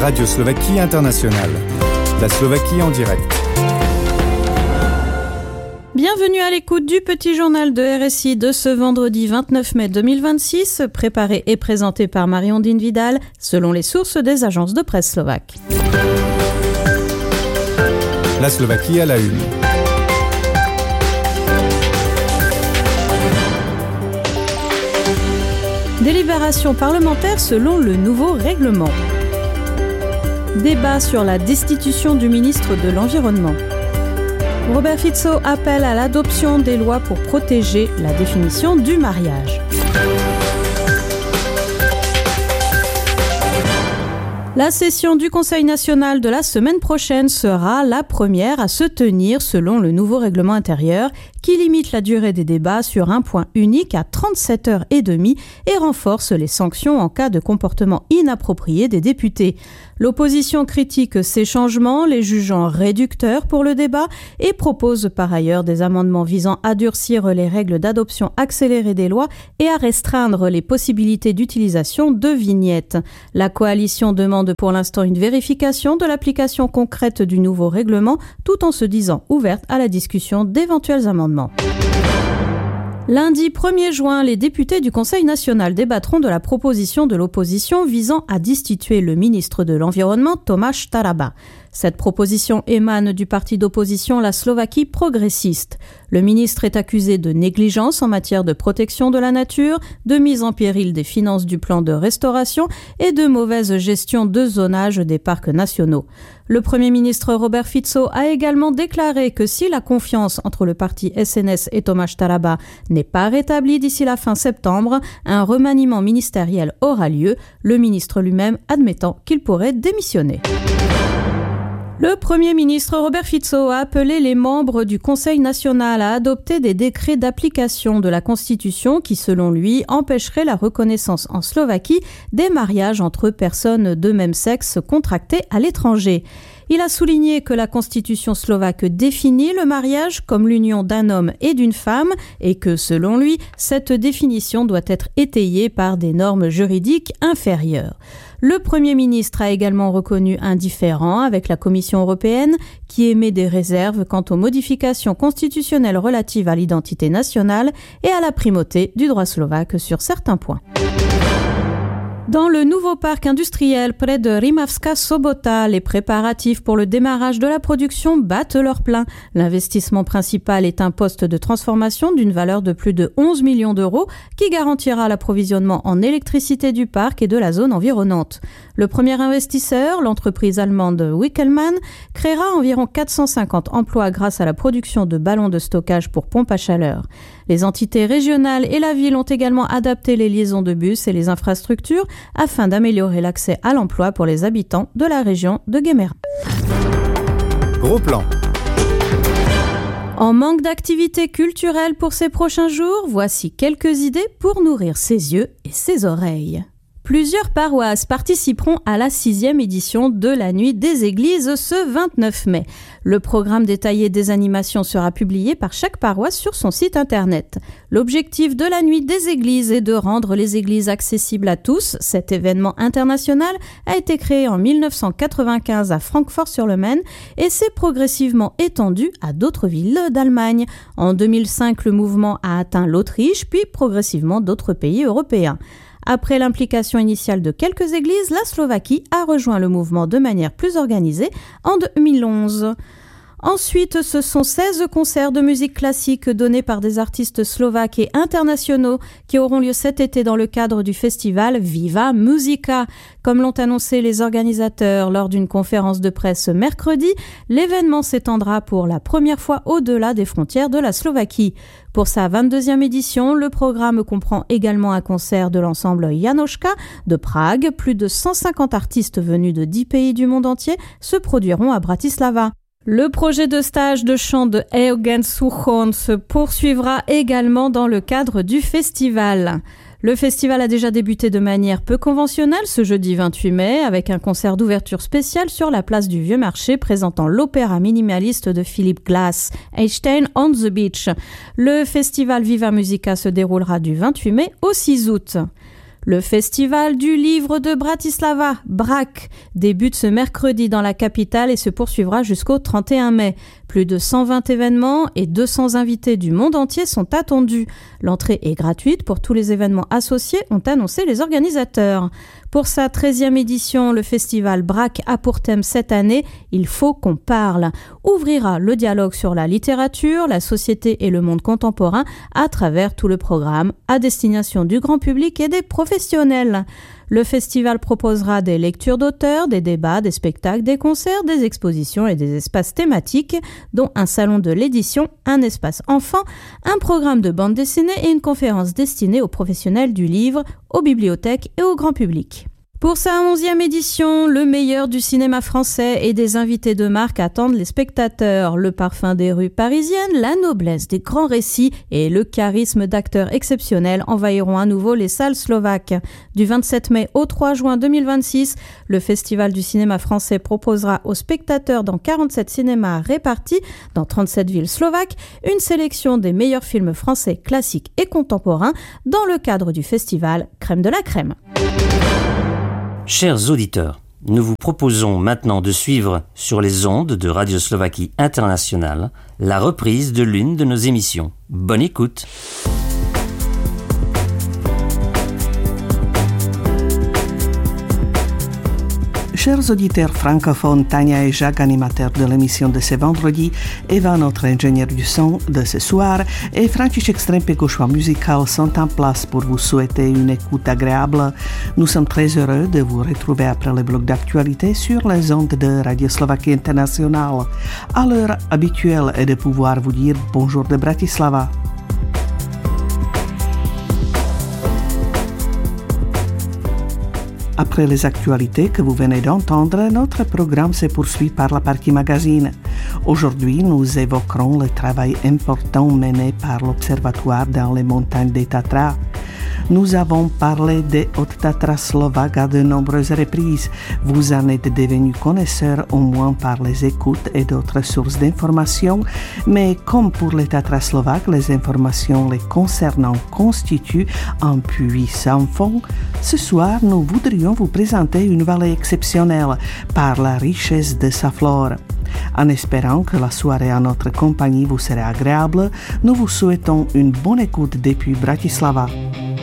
Radio Slovaquie Internationale. La Slovaquie en direct. Bienvenue à l'écoute du petit journal de RSI de ce vendredi 29 mai 2026, préparé et présenté par Marie-Ondine Vidal, selon les sources des agences de presse slovaques. La Slovaquie à la une. Délibération parlementaire selon le nouveau règlement. Débat sur la destitution du ministre de l'Environnement. Robert Fico appelle à l'adoption des lois pour protéger la définition du mariage. La session du Conseil national de la semaine prochaine sera la première à se tenir selon le nouveau règlement intérieur qui limite la durée des débats sur un point unique à 37h30 et renforce les sanctions en cas de comportement inapproprié des députés. L'opposition critique ces changements, les jugeant réducteurs pour le débat et propose par ailleurs des amendements visant à durcir les règles d'adoption accélérée des lois et à restreindre les possibilités d'utilisation de vignettes. La coalition demande pour l'instant une vérification de l'application concrète du nouveau règlement tout en se disant ouverte à la discussion d'éventuels amendements. Lundi 1er juin, les députés du Conseil national débattront de la proposition de l'opposition visant à destituer le ministre de l'Environnement, Tomáš Taraba. Cette proposition émane du parti d'opposition La Slovaquie progressiste. Le ministre est accusé de négligence en matière de protection de la nature, de mise en péril des finances du plan de restauration et de mauvaise gestion de zonage des parcs nationaux. Le Premier ministre Robert Fico a également déclaré que si la confiance entre le parti SNS et Tomáš Taraba n'est pas rétablie d'ici la fin septembre, un remaniement ministériel aura lieu, le ministre lui-même admettant qu'il pourrait démissionner. Le Premier ministre Robert Fico a appelé les membres du Conseil national à adopter des décrets d'application de la Constitution qui, selon lui, empêcheraient la reconnaissance en Slovaquie des mariages entre personnes de même sexe contractés à l'étranger. Il a souligné que la Constitution slovaque définit le mariage comme l'union d'un homme et d'une femme et que, selon lui, cette définition doit être étayée par des normes juridiques inférieures. Le Premier ministre a également reconnu un différend avec la Commission européenne qui émet des réserves quant aux modifications constitutionnelles relatives à l'identité nationale et à la primauté du droit slovaque sur certains points. Dans le nouveau parc industriel près de Rimavská Sobota, les préparatifs pour le démarrage de la production battent leur plein. L'investissement principal est un poste de transformation d'une valeur de plus de 11 millions d'euros qui garantira l'approvisionnement en électricité du parc et de la zone environnante. Le premier investisseur, l'entreprise allemande Wickelmann, créera environ 450 emplois grâce à la production de ballons de stockage pour pompes à chaleur. Les entités régionales et la ville ont également adapté les liaisons de bus et les infrastructures afin d'améliorer l'accès à l'emploi pour les habitants de la région de Guéméra. Gros plan. En manque d'activités culturelles pour ces prochains jours, voici quelques idées pour nourrir ses yeux et ses oreilles. Plusieurs paroisses participeront à la 6e édition de la Nuit des Églises ce 29 mai. Le programme détaillé des animations sera publié par chaque paroisse sur son site internet. L'objectif de la Nuit des Églises est de rendre les églises accessibles à tous. Cet événement international a été créé en 1995 à Francfort-sur-le-Main et s'est progressivement étendu à d'autres villes d'Allemagne. En 2005, le mouvement a atteint l'Autriche, puis progressivement d'autres pays européens. Après l'implication initiale de quelques églises, la Slovaquie a rejoint le mouvement de manière plus organisée en 2011. Ensuite, ce sont 16 concerts de musique classique donnés par des artistes slovaques et internationaux qui auront lieu cet été dans le cadre du festival Viva Musica. Comme l'ont annoncé les organisateurs lors d'une conférence de presse mercredi, l'événement s'étendra pour la première fois au-delà des frontières de la Slovaquie. Pour sa 22e édition, le programme comprend également un concert de l'ensemble Janoška de Prague. Plus de 150 artistes venus de 10 pays du monde entier se produiront à Bratislava. Le projet de stage de chant de Eugen Suchon se poursuivra également dans le cadre du festival. Le festival a déjà débuté de manière peu conventionnelle ce jeudi 28 mai avec un concert d'ouverture spécial sur la place du Vieux Marché présentant l'opéra minimaliste de Philip Glass, Einstein on the Beach. Le festival Viva Musica se déroulera du 28 mai au 6 août. Le festival du livre de Bratislava, BRAC, débute ce mercredi dans la capitale et se poursuivra jusqu'au 31 mai. Plus de 120 événements et 200 invités du monde entier sont attendus. L'entrée est gratuite pour tous les événements associés, ont annoncé les organisateurs. Pour sa 13e édition, le festival BRAC a pour thème cette année « Il faut qu'on parle ». Ouvrira le dialogue sur la littérature, la société et le monde contemporain à travers tout le programme à destination du grand public et des professionnels. Le festival proposera des lectures d'auteurs, des débats, des spectacles, des concerts, des expositions et des espaces thématiques, dont un salon de l'édition, un espace enfant, un programme de bande dessinée et une conférence destinée aux professionnels du livre, aux bibliothèques et au grand public. Pour sa 11e édition, le meilleur du cinéma français et des invités de marque attendent les spectateurs. Le parfum des rues parisiennes, la noblesse des grands récits et le charisme d'acteurs exceptionnels envahiront à nouveau les salles slovaques. Du 27 mai au 3 juin 2026, le Festival du cinéma français proposera aux spectateurs dans 47 cinémas répartis dans 37 villes slovaques une sélection des meilleurs films français classiques et contemporains dans le cadre du festival Crème de la Crème. Chers auditeurs, nous vous proposons maintenant de suivre sur les ondes de Radio Slovaquie Internationale la reprise de l'une de nos émissions. Bonne écoute! Chers auditeurs francophones, Tania et Jacques, animateurs de l'émission de ce vendredi, Eva, notre ingénieur du son de ce soir, et František Strempek au choix musical sont en place pour vous souhaiter une écoute agréable. Nous sommes très heureux de vous retrouver après le bloc d'actualité sur les ondes de Radio Slovaquie Internationale. À l'heure habituelle est de pouvoir vous dire bonjour de Bratislava. Après les actualités que vous venez d'entendre, notre programme se poursuit par la partie magazine. Aujourd'hui, nous évoquerons le travail important mené par l'Observatoire dans les montagnes des Tatras. Nous avons parlé des Hautes Tatras slovaques à de nombreuses reprises. Vous en êtes devenus connaisseurs au moins par les écoutes et d'autres sources d'informations, mais comme pour les Tatras slovaques, les informations les concernant constituent un puits sans fond, ce soir, nous voudrions vous présenter une vallée exceptionnelle par la richesse de sa flore. En espérant que la soirée en notre compagnie vous sera agréable, nous vous souhaitons une bonne écoute depuis Bratislava.